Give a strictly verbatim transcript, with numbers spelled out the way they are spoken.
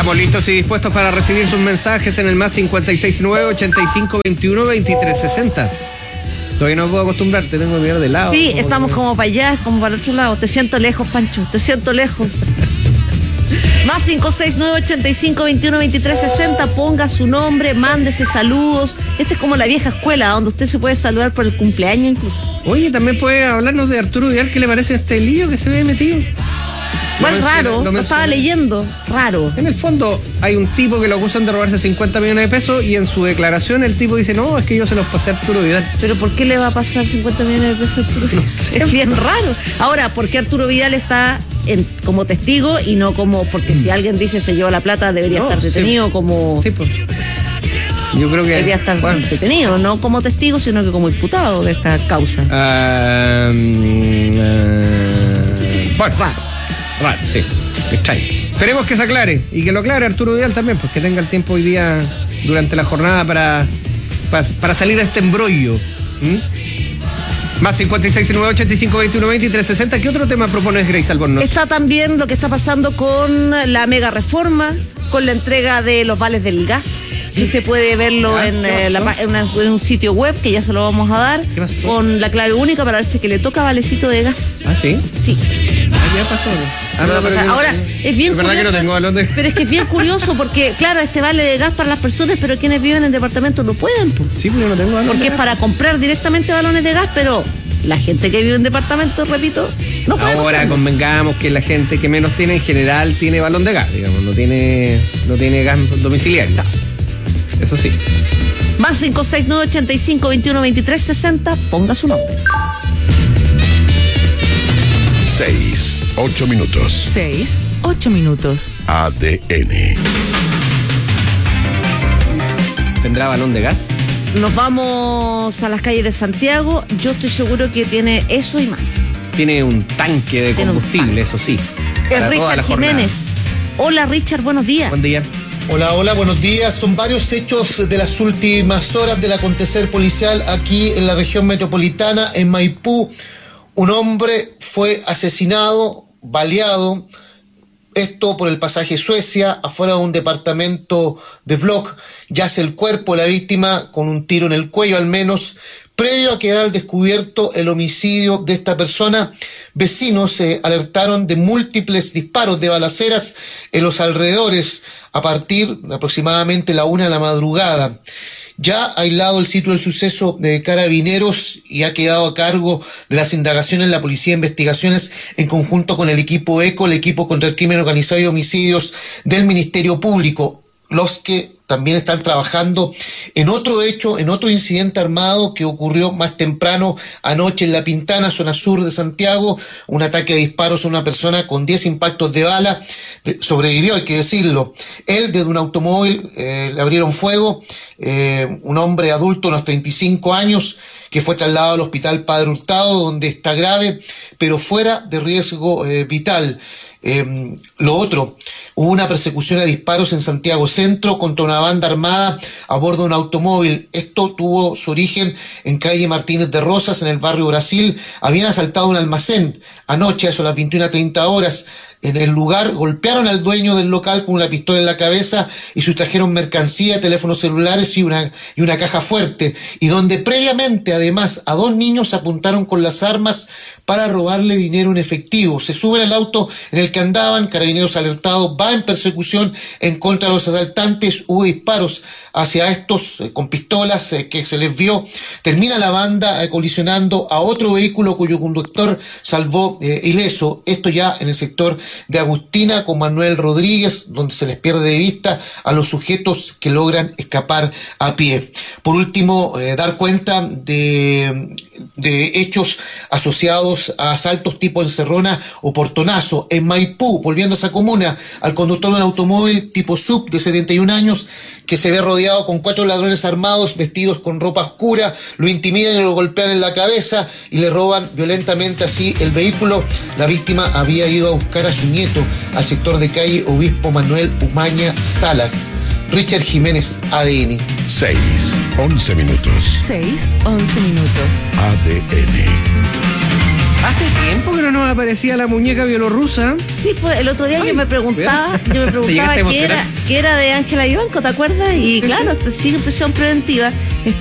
Estamos listos y dispuestos para recibir sus mensajes en el más cincuenta y seis nueve, ochenta y cinco, veintiuno, veintitrés, sesenta. Todavía no me puedo acostumbrar, te tengo que mirar de lado. Sí, como estamos que... como para allá, como para el otro lado. Te siento lejos, Pancho, te siento lejos. Más cinco seis nueve, ochenta y cinco, veintiuno, veintitrés, sesenta. Ponga su nombre, mándese saludos. Esta es como la vieja escuela, donde usted se puede saludar por el cumpleaños incluso. Oye, también puede hablarnos de Arturo Vidal. ¿Qué le parece este lío que se ve metido? Igual Lo raro, menciona, lo, lo estaba leyendo, raro. En el fondo hay un tipo que lo acusan de robarse cincuenta millones de pesos y en su declaración el tipo dice, no, es que yo se los pasé a Arturo Vidal. ¿Pero por qué le va a pasar cincuenta millones de pesos a Arturo Vidal? No sé. Es bien raro. Ahora, ¿por qué Arturo Vidal está en, como testigo y no como, porque si alguien dice se llevó la plata debería No, estar detenido sí, como... Sí, pues. Yo creo que... Debería estar bueno. detenido, no como testigo, sino que como imputado de esta causa. Ah, mm, ah, bueno, Raro. Raro, sí. Extraño. Esperemos que se aclare y que lo aclare Arturo Vidal también, pues que tenga el tiempo hoy día durante la jornada para, para, para salir a este embrollo. ¿Mm? Más cincuenta y seis nueve, ochenta y cinco, veintiuno, veintitrés, sesenta. ¿Qué otro tema propones, Grace Albornoz? Está también lo que está pasando con la mega reforma, con la entrega de los vales del gas. Usted puede verlo ¿Ya? en, ¿Qué eh, la, pasó? en, una- en un sitio web que ya se lo vamos a dar, ¿Qué pasó? con la clave única para ver si es que le toca valecito de gas. ¿Ah, sí? Sí. Ah, ya pasó. Se lo va a pasar. Ahora, es bien Es verdad curioso, que no tengo balón de... pero es que es bien curioso porque, claro, este vale de gas para las personas, pero quienes viven en departamentos no pueden, po, Sí, pero yo no tengo balón porque de es para comprar directamente balones de gas, pero la gente que vive en departamentos, repito, no puede. Ahora comprarlo. convengamos que la gente que menos tiene en general tiene balón de gas, digamos, no tiene, no tiene gas domiciliario. Eso sí. Más cinco seis nueve, ochenta y cinco, veintiuno, veintitrés, sesenta. Ponga su nombre. Seis, ocho minutos. Seis, ocho minutos. A D N. ¿Tendrá balón de gas? Nos vamos a las calles de Santiago. Yo estoy seguro que tiene eso y más. Tiene un tanque de Tiene un combustible, tanque. eso sí. Es para toda Richard la jornada. Jiménez. Hola Richard, buenos días. Buen día. Hola, hola, buenos días. Son varios hechos de las últimas horas del acontecer policial aquí en la región metropolitana, en Maipú. Un hombre fue asesinado, baleado, esto por el pasaje Suecia, afuera de un departamento de Block. Yace el cuerpo de la víctima con un tiro en el cuello al menos. Previo a quedar al descubierto el homicidio de esta persona, vecinos se alertaron de múltiples disparos de balaceras en los alrededores a partir de aproximadamente la una de la madrugada. Ya aislado el sitio del suceso de Carabineros y ha quedado a cargo de las indagaciones la Policía de Investigaciones en conjunto con el equipo ECO, el equipo contra el crimen organizado y homicidios del Ministerio Público, los que también están trabajando en otro hecho, en otro incidente armado que ocurrió más temprano anoche en La Pintana, zona sur de Santiago, un ataque a disparos a una persona con diez impactos de bala, de, sobrevivió, hay que decirlo. Él desde un automóvil eh, le abrieron fuego, eh, un hombre adulto, unos treinta y cinco años, que fue trasladado al hospital Padre Hurtado, donde está grave, pero fuera de riesgo eh, vital. Eh, lo otro, hubo una persecución a disparos en Santiago Centro contra una banda armada a bordo de un automóvil. Esto tuvo su origen en calle Martínez de Rosas, en el barrio Brasil. Habían asaltado un almacén anoche, a eso a las veintiuna treinta horas. En el lugar golpearon al dueño del local con una pistola en la cabeza y sustrajeron mercancía, teléfonos celulares y una, y una caja fuerte, y donde previamente además a dos niños apuntaron con las armas para robarle dinero en efectivo. Se suben al auto en el que andaban, Carabineros alertados, va en persecución en contra de los asaltantes, hubo disparos hacia estos eh, con pistolas eh, que se les vio. Termina la banda eh, colisionando a otro vehículo cuyo conductor salvó eh, ileso. Esto ya en el sector de Agustina con Manuel Rodríguez, donde se les pierde de vista a los sujetos que logran escapar a pie. Por último, eh, dar cuenta de, de hechos asociados a asaltos tipo encerrona o portonazo en Maipú, volviendo a esa comuna, al conductor de un automóvil tipo sub de setenta y un años que se ve rodeado con cuatro ladrones armados vestidos con ropa oscura, lo intimidan y lo golpean en la cabeza y le roban violentamente así el vehículo. La víctima había ido a buscar a su nieto al sector de calle Obispo Manuel Umaña Salas. Richard Jiménez, A D N. Seis, once minutos. Seis, once minutos. A D N. Hace tiempo que no nos aparecía la muñeca bielorrusa. Sí, pues el otro día Ay, yo me preguntaba, ¿verdad? yo me Te preguntaba llegaste a qué era, emocionar. qué era de Ángela Vivanco, ¿te acuerdas? Y Sí, claro, sigue en prisión preventiva. Está